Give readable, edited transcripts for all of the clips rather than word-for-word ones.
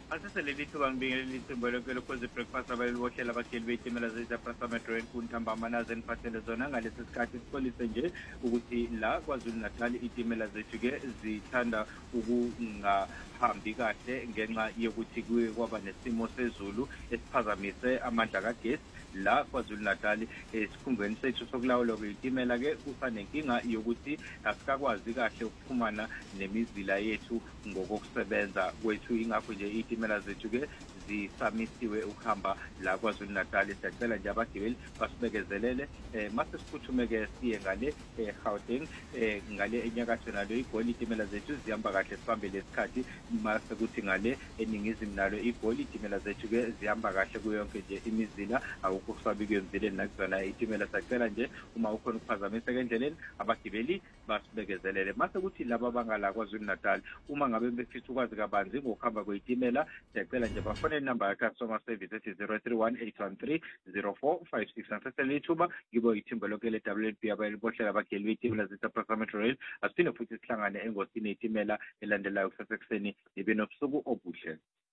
Aseseleithuba ngibingelele ithimba lonke lokhoze breakfast abalibohlela abageli beitimela zezaprasa metro kuntambama naze niphathele zona ngalesi sikhathi sixolise nje ukuthi la KwaZulu-Natal itimela zethu-ke zithanda ukungahambi kahle ngenxa yokuthi kuye kwaba nesimo sezulu esiphazamise amandla kagesi la KwaZulu-Natal esikhungweni sethu sokulawulwa kweyitimela-ke kusanenkinga yokuthi asikakwazi kahle ukuxhumana nemizila yethu ngokokusebenza kwethu ingakho nje iyitimela zethu-ke zisamisiwe ukuhamba la KwaZulu-Natal. Siyacela nje abagibeli basibekezelele mase siphuthume-ke siye ngale Gauteng ngale enyakatho nalo iGoli itimela zethu zihamba kahle sibambe lesikhathi mase kuthi ngale eningizimu nalo iGoli itimela zethu-ke zihamba kahle kuyo yonke nje imizila awukho kusabika emzileni nakuzona itimela. Siyacela nje uma ukhona ukuphazamiseka endleleni abagibeli basibekezelele mase kuthi laba abangala KwaZulu-Natal uma ngabe befisa ukwazi kabanzi ngokuhamba kweyitimela siyacela nje bafone inamba yakasoma service ethi 0318130456 nasesele ithuba ngibo ithimba lonke le-WNB abalibohlela abageli beitimela zezaprasa metro rail asiphinde futhi sihlangane engosini yeyitimela elandelayo kusasa ekuseni ibe nobusuku obuhle.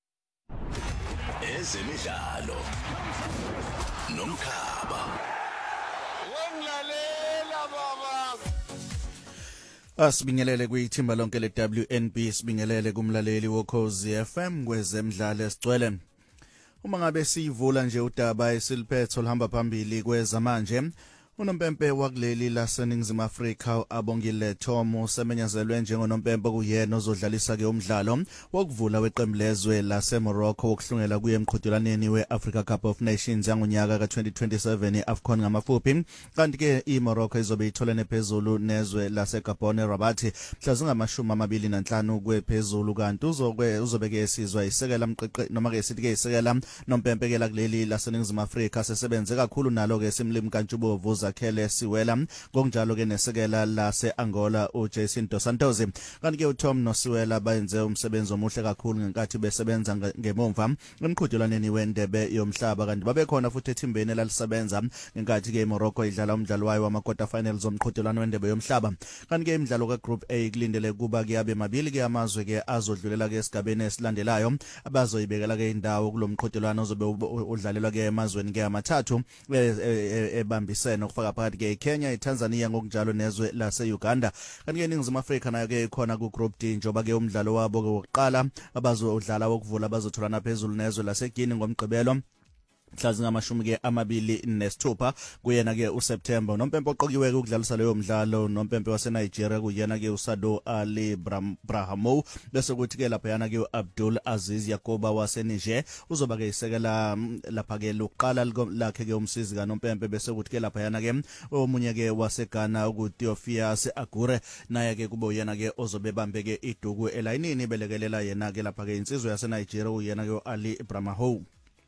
Ezemidlalo nomkhaba wemlalela baba. Asibingelele kwithimba lonke le-WNB, sibingelele kumlaleli wokhozi FM kwezemidlalo esigcwele. Uma ngabe sivula nje udaba esiliphetho lihamba phambili kwezamanje, unompempe wakuleli laseNingizimu Afrika Abongile Thomo semenyezelwe njengonompempe kuyena ozodlalisa ke umdlalo wokuvula weqembu lezwe laseMorocco wokuhlungela kuye emqhudelaneni weAfrica Cup of Nations yangonyaka ka2027 iAfcon ngamafuphi. Kanti ke iMorocco izobe itholene phezulu nezwe laseGabon eRabat mhla zingama-25 kwephezulu, kanti uzobe ke esizwa isekela mqiqi noma ke sithi ke isekela nompempe ke lakuleli laseNingizimu Afrika sesebenze kakhulu nalo ke Simlim Kantshubovu Zakhele Siwela ngokunjalo ke nesekela lase-Angola uJason Dos Santos. Kanti ke uTom noSiwela bayenze umsebenzi omuhle kakhulu ngenkathi besebenza ngemumva emqhudelaneni wendebe yomhlaba, kanti babekhona futhi ethimbeni elalisebenza ngenkathi ke iMorocco idlala umdlalo wayo wama-quarter finals omqhudelano wendebe yomhlaba. Kanti ke imidlalo ka-Group A kulindele kuba ke abe mabili ke amazwe ke azodlulela ke esigabeni esilandelayo abazoyibekela ke indawo kulo mqhudelano ozobe udlalelwa ke emazweni ke amathathu ebambisene kufaka phakathi ke Kenya, iTanzania ngokunjalo nezwe lase-Uganda. Kanti ke iNingizimu Afrika nayo ke ikhona ku-Group D njoba ke umdlalo wabo ke wokuqala abazodlala wokuvula bazotholana phezulu nezwe laseGuinea ngomgqibelo mhla zingama-26 kuyena ke uSeptember. Unompempe oqokiwe ke ukudlalisa leyo mdlalo unompempe waseNigeria kuyena ke uSado Ali Brahamo, bese kuthi ke lapha yana ke uAbdul Aziz Yakuba waseNiger uzoba ke isekela lapha ke lokuqala lakhe ke umsizi kaNompempe, bese kuthi ke lapha yana ke omunye ke waseGhana uTheophilus Agure naye ke kube uyena ke ozobe bambe ke iduku elayinini belekelela yena ke lapha ke insizwe yaseNigeria uyena ke uAli Brahamo.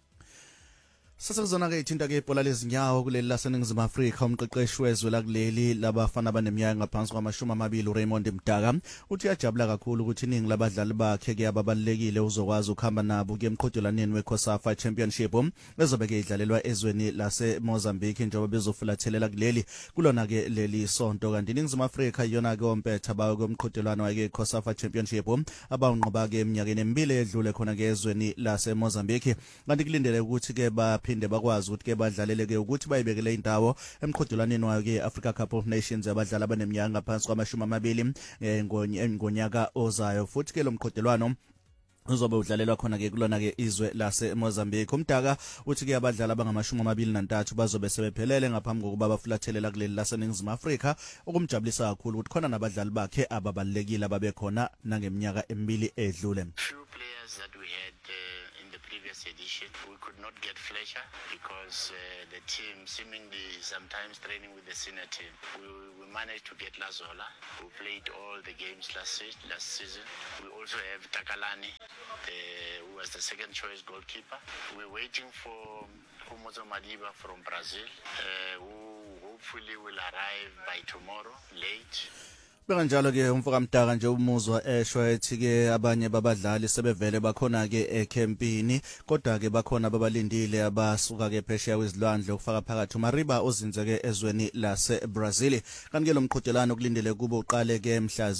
Sasakuzona ke ithinta ke ibhola lezinyawo kuleli laseNingizimu Afrika. Umqeqeshi wezwe lakuleli labafana abaneminyaka ngaphansi kwama-20 uRaymond Mdaka uthi uyajabula kakhulu ukuthi iningi labadlali bakhe ke ababalekile uzokwazi ukuhamba nabo ke emqhudelaneni weCOSAFA Championship ezobe ke idlalelwa ezweni laseMozambique njengoba bezofulathelela kuleli kulona ke leli sonto. Kanti iNingizimu Afrika iyona ke ompetha bayo komqhudelano wake COSAFA Championship abawunqoba ke eminyakeni emibili edlule khona ke ezweni laseMozambique. Kanti kulindele ukuthi ke phinde bakwazi ukuthi ke badlalele ke ukuthi bayibekele indawo emqhudelaneni wayo ke Africa Cup of Nations abadlali abaneminyaka ngaphansi kwama-20 ngonyaka ozayo. Futhi ke lo mqhudelwano uzobe udlalelwa khona ke kulona ke izwe laseMozambique. Umdaka uthi ke abadlali abangama-23 bazobe sebephelele ngaphambi kokuba bafulathelela kuleli laseNingizimu Afrika, okumjabulisa kakhulu ukuthi khona nabadlali bakhe ababalekile ababekhona nangeminyaka emibili edlule. That we had in the previous edition, we could not get Fletcher because the team seemingly sometimes training with the senior team. We managed to get Lazola, who played all the games last season. We also have Takalani, who was the second choice goalkeeper. We're waiting for Humozo Madiba from Brazil, who hopefully will arrive by tomorrow late. Bekanjalo ke umfoka Mdaka nje umuzwa esho ethi ke abanye babadlali sebevele bakhona ke ecampini kodwa ke bakhona babalindile abasuka ke phesheya kwezilwandle ukufaka phakathi uMariba ozinze ke ezweni lase Brazil kanti ke lo mqhudelano kulindele kubo uqale ke mhla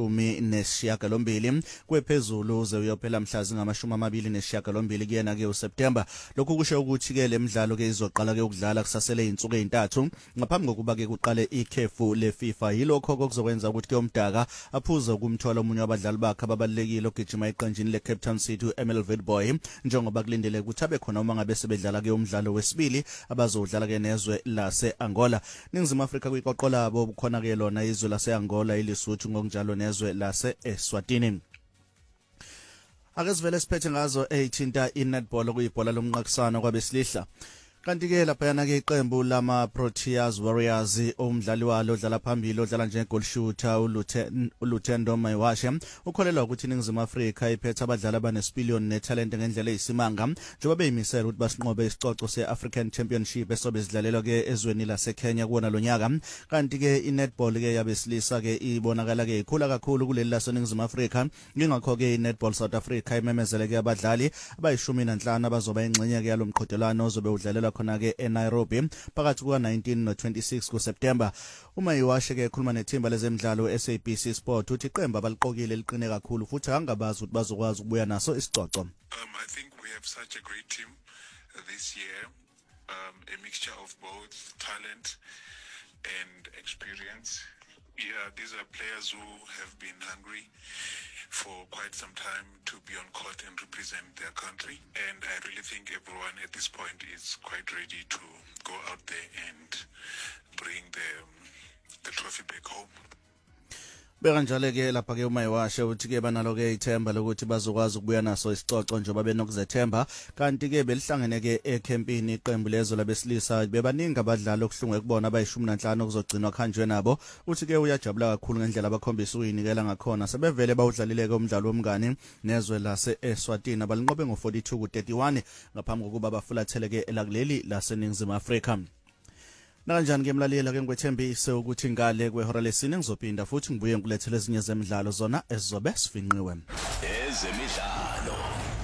zi-18 kwephezulu uze uyophela mhla zingamashumi 28 kuyena ke uSeptember lokhu kusho ukuthi ke lemidlalo ke izoqala ke ukudlala kusasele izinsuku ezintathu ngaphambi kokuba ke kuqale ikhefu leFIFA yilokho okuzokwenza ukuthi ke uMdaka aphuze ukumthola omunye wabadlali bakhe ababalekile ogijima iqenjini leCape Town City uEmile Witbooi njengoba kulindele ukuthi abe khona uma ngabe sebedlala ke umdlalo wesibili abazodlala ke nezwe lase Angola Ningizimu Afrika kwiqoqo labo bukhona ke lona izwe lase Angola iLesotho ngokunjalo nezwe lase Eswatini Akezivele siphethe ngazo ethinta iNetball kuyibhola lomnqakisano kwabesilihla kanti ke lapha ke iqembu lama Proteas Warriors umdlali walo odlala phambili odlala njenge goal shooter uLutendo Mayiwashe ukholelwa ukuthi iNingizimu Afrika iphethe abadlali abanesipiliyoni netalent ngendlela eyisimanga njengoba beyimisela ukuthi basinqobe isicoco seAfrican Championship esobe sidlalelwa ke ezweni laseKenya kuona lonyaka kanti ke iNetball ke yabesilisa ke ibonakala ke ikhula kakhulu kuleli laseNingizimu Afrika ngingakho ke iNetball South Africa imemezele ke abadlali abayishumi nanhlanu abazoba ingxenye ke yalomqhudelwano ozobe udlalelwa khona ke eNairobi phakathi kuka19 no26 kuSeptember uma iwashe ke ekhuluma nethimba lezemidlalo SABC Sport uthi iqembu abaliqokile liqine kakhulu futhi angabazi ukuthi bazokwazi ukubuya naso isicoco I think we have such a great team this year a mixture of both talent and experience these are players who have been hungry for quite some time to be on court and represent their country and I really think everyone at this point is quite ready to go out there and bring the trophy back home. Bekanjalo ke lapha ke uMayiwashe uthi ke banalo ke ithemba lokuthi bazokwazi ukubuya naso isicoco njengoba benokuzethemba kanti ke belihlangene ke ecampini iqembu lezo labesilisa bebaningi abadlali okuhlungu ekubona abayishumi nanhlanu okuzogcinwa khanjwe nabo uthi ke uyajabula kakhulu ngendlela abakhombisa uyinikela ngakhona sebevele bawudlalile ke umdlalo womngane nezwe lase Eswatini abalinqobe ngo42 ku31 ngaphambi kokuba bafulathele ke elakuleli laseNingizimu Afrika Nakanjani ke mlaleli ake ngikwethembise ukuthi ngale kwehora lesine ngizophinda futhi ngibuye ngkulethele ezinye zemidlalo zona ezizobe sifinqiwe. Ezemidlalo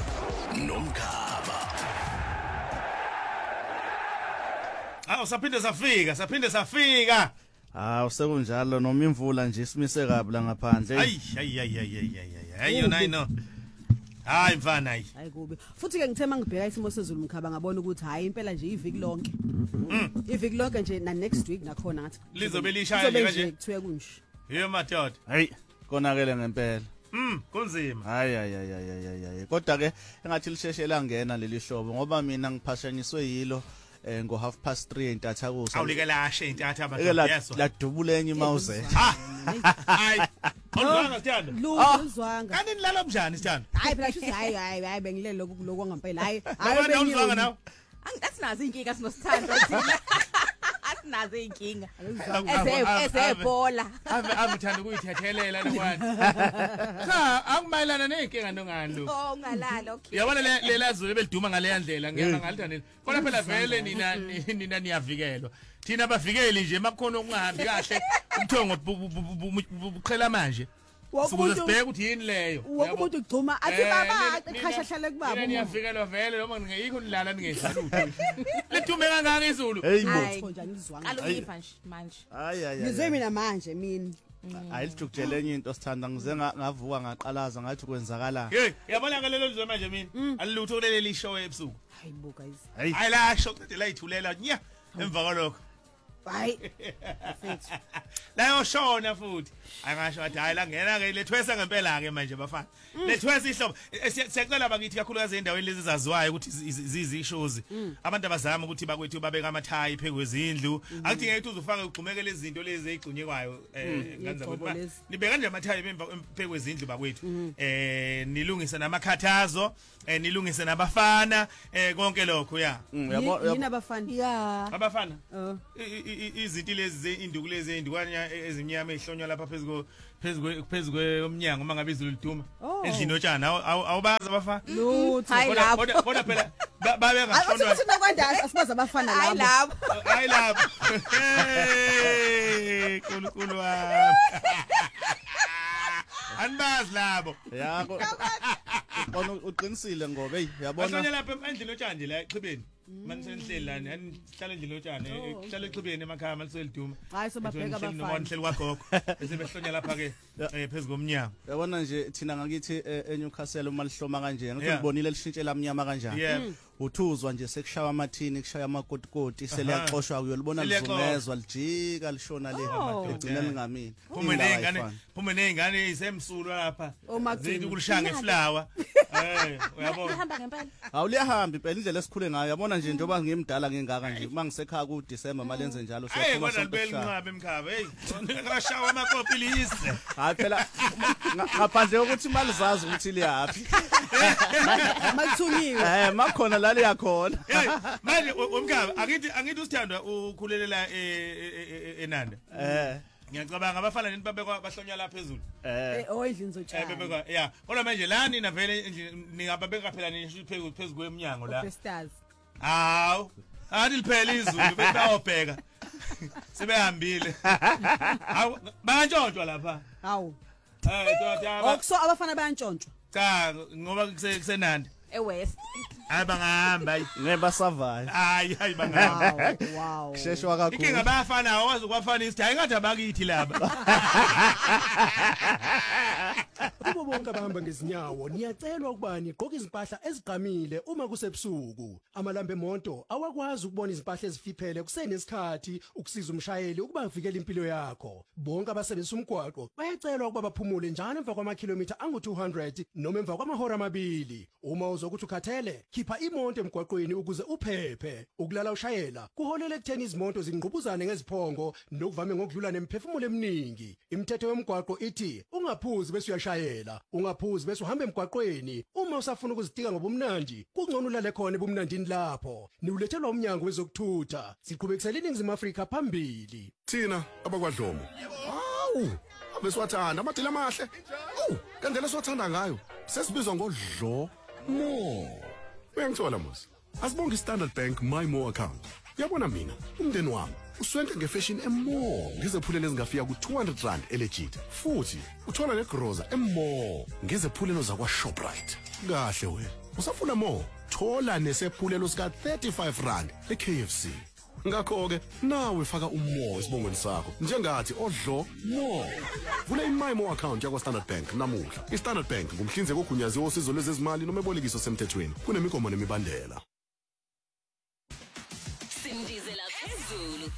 nomkhaba. Saphinde safika. Usekunjalo noma imvula nje isimise kabi la ngaphandle. Hayi yona ino. Hayi mfana hayi. Hayi kubi. Futhi ke ngithema ngibheka isimo sezulu mkhaba ngabona ukuthi hayi impela nje iviki lonke. Iviki lonke nje na next week nakhona ngathi. Lizobe lishaya kanje. Kuthiwe kunje. Yebo madoda. Hayi konakele ngempela. Kunzima. Hayi. Kodwa ke engathi lisheshela ngena leli hlobo ngoba mina ngiphashanyiswe yilo ngo 3:30 entathakusa. Awulikelashe intatha abantu yeso. La dubule enye mawuze. Hayi. Awuzwanga Sithando? Uzwanga. Kanti nilala mjani Sithando? Hayi phela shithi hayi bengilele lokhu ngempela hayi. Awuzwanga nawe? Asinazo inkinga sinosithando thina. Asinazo inkinga. Ezebhola. Avithanda ukuyithethelela lekwani. Cha, akumayelana nenkinga nongalo. Oh ngalala okay. Yabona lela zulu beliduma ngale ndlela ngiyanga ngalithandela. Kodwa phela vele nina niyavikelwa. Thina abavikeli nje makukhona okungahambi kahle umthongo buqhela manje. Ukuze sibheke ukuthi yini leyo. Umuntu ugcuma athi baba ekhasha hlale kubaba. Niyavikelwa vele noma ngiyikho nilala ningehlalutho. Lithume kangaka izulu. Hayi njani izwanga. Aluyiva manje. Hayi. Ngizwe mina manje mina. Ayilithukujele enye into sithanda ngize ngavuka ngaqalaza ngathi kwenzakala. Hey, yabona ngalelo lizwe manje mina. Alilutho kuleli show ebusuku. Hayi bo guys. Hayi la show qedela ithulela nya emva kwalokho. Hayi. Mfethu. La yoshona futhi. Angasho athi hayi la ngena ke lethwesa ngempela ke manje bafana. Lethwesa ihlobo. Siyacela bakithi kakhulukazi endaweni lezi zaziwayo ukuthi zizishows. Abantu abazama ukuthi bakwethu babeka amathayi phekwezindlu. Akudingeki ukuthi uzufake ugqumeke lezi zinto lezi ezigcunyekwayo nganza ukuthi nibeka nje amathayi phekwezindlu bakwethu. Nilungise namakhathazo, nilungise nabafana, konke lokho ya. Yini abafana? Yeah. Abafana? Izinto lezi zeinduku lezi endukanya ezimnyama ehlonywa lapha phezulu komnyango mangabe izulu liduma endlini otshana awubaza abafana kodwa phela babe ngashonwa Awuthi nakwanda asibaza abafana labo hayi labo Nkulunkulu wami Anibazi labo. Yako. Bona uqinisile ngoba hey yabona. Bahlanya lapha endlini otshani nje la eXhibeni. Manje senihleli lana, anihlala endlini otshani, ehlala eXhibeni emakhaya maliseliduma. Hayi sobabheka abafana. Ngihleli kwagogo. Bese behlonya lapha ke phezulu komnyango. Yabona nje thina ngakithi eNewcastle uma lihloma kanje ngathi ngibonile lishintshela amnyama kanjani. Uthuzwa nje sekushawa amathini kushaya amakotikoti seliyaxoshwa kuyolibona lizungezwa lijika lishona le egcina lingamini. Phuma nezingane isemsulwa lapha. Zithi kulishanga iflower. Uyabona. Uhamba ngempela. Awuliyahamba impela indlela esikhule ngayo yabona nje njengoba ngimdala ngengaka nje uma ngisekhaya ku December malenze njalo siyaphuma sonke nqabe emkhaba hey ngashawa amakopi liyise hayi phela ngaphandle ukuthi imali zazi ukuthi liyapi malithunyiwe makhona la liyakhona manje umkhaba angithi usithandwa ukhulelela eNanda ngiyacabanga abafana nini babekwa bahlonywa la phezulu oyindlini zotshani bebekwa yeah kodwa manje la nina vele ningababeka phela nisho phezulu kwemnyango la stars hawu athi liphela izulu betawubheka sebehambile hawu bantshontshwa lapha hawu doda okuso abafana bayantshontshwa cha ngoba kusenandi eWest hayi bangahamba ngeba savayo hayi bangahamba wow kusheshwa kakhulu inkinga bayafana awazi kwafana isithi hayi ngathi abakithi laba Kubo bonke abahamba ngezinyawo niyacelwa ukuba niqoke izimpahla eziqhamile uma kusebusuku amalambe emonto awakwazi ukubona izimpahla ezifiphele kusenesikhathi ukusiza umshayeli ukuba avikele impilo yakho bonke abasebenzisa umgwaqo bayacelwa ukuba baphumule njalo emva kwamakhilomitha angu200 noma emva kwamahora amabili uma uzokuthi ukhathele khipha imonto emgwaqweni ukuze uphephe ukulala ushayela kuholela ekutheni izimoto zingqubuzane ngeziphongo nokuvame ngokudlula nemphefumulo eminingi imithetho yomgwaqo ithi ungaphuzi bese uyashayela ungaphuzi bese uhamba emgwaqweni uma usafuna ukuzitika ngobumnandi kungcono ulale khona ebumnandini lapho niulethelwa umnyango wezokuthutha siqhubekisela iNingizimu Afrika phambili thina abakwadlomo hawu abesiwathanda amadila amahle kandlela siwathanda ngayo sesibizwa ngodlo mo uyangithola mos asibonga iStandard Bank my more account uyabona mina umndeni wami uswenke ngefashion emmo ngezephulelo ezingafika ku200 elegit futhi uthola negroza emmo ngezephulelo zakwa Shoprite kahle wena usafuna more thola nesephulelo sika 35 rand eKFC ngakho ke nawe faka umo esibongweni sakho njengathi odlo mo vula iMyMo account yakwa Standard Bank namuhla iStandard Bank ngumhlinzeki ogunyaziwe osizo lwezezimali noma ebolekiso semthethweni kunemigomo nemibandela Sindizela phezulu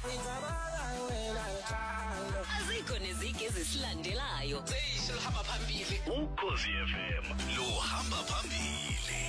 azikho nezigi ezisilandelayo sihamba phambili Ukhozi FM lo hamba phambili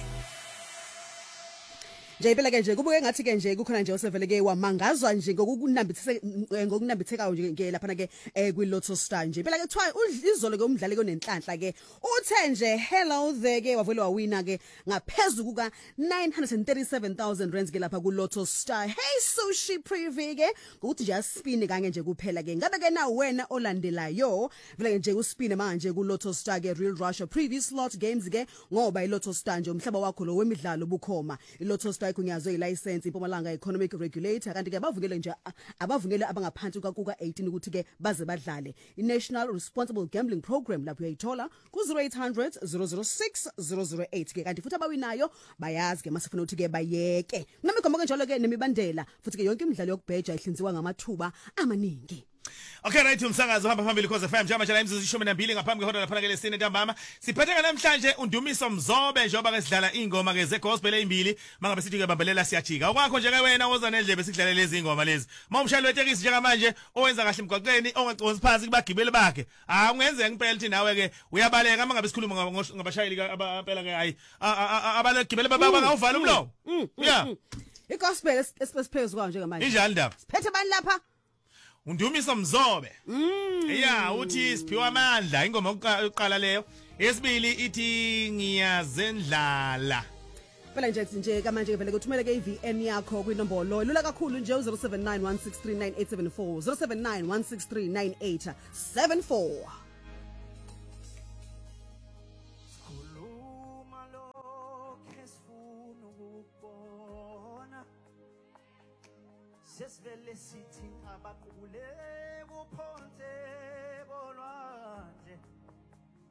nje phela ke nje kubuke ngathi ke nje kukhona nje oseveleke wamangazwa nje ngokunambithekayo nje lapha na ke kwiLotto Star nje phela ke kuthiwa izolo ke umdlali konenhlanhla ke uthe nje hello there ke wavele wawina ke ngaphezulu kuka 937,000 rands ke lapha kuLotto Star hey sushi preview ke ukuthi nje aspine kanye nje kuphela ke ngabe ke na wena olandelayo vele ke nje uspine manje kuLotto Star ke Real Russia previous slot games ke ngoba iLotto Star nje umhlaba wakho lo wemidlalo bukhoma iLotto Star kunyazwe ilicense iMpumalanga Economic Regulator kanti ke bavukele nje abavukele abangaphansi kuka 18 ukuthi ke baze badlale iNational Responsible Gambling Program lapho uyayithola ku 0800 006 008 ke kanti futhi abawinayo bayazi ke masifuna ukuthi ke bayeke namigomo ke njalo ke nemibandela futhi ke yonke imidlalo yokubheja ihlinziwa ngamathuba amaningi Okay right umsakazo hamba phambili Khosi FM njalo la imzuzu 12 ngaphambi kwehora lapha ke lesine ntambama siphethe ke namhlanje undumiso Mzobe njengoba ke sidlala ingoma ke ze gospel ezimbili mangabe sithi ke bambelela siyajika okwakho nje ke wena oza nendlebe sidlale lezi ingoma lezi mawumshayeli wetekisi njengamanje owenza kahle emgwaqeni ongaconsi phansi kubagibeli bakhe ungenzeka impela lithi nawe ke uyabaleka mangabe sikhuluma ngabashayeli abapela ke hayi abalagibeli bangawuvala umlomo yeah igospel esiphezu kwa njengamanje injani ndaba siphethe bani lapha Undumiso Mzobe yeah uthi siphiwa amandla ingoma yokuqala leyo yesibili ithi ngiyazendlala phela nje kamanje vele kuthumela ke iVN yakho kwinombolo lula kakhulu nje 0791639874 0791639874 Sesvele sithi abaqule kuphonse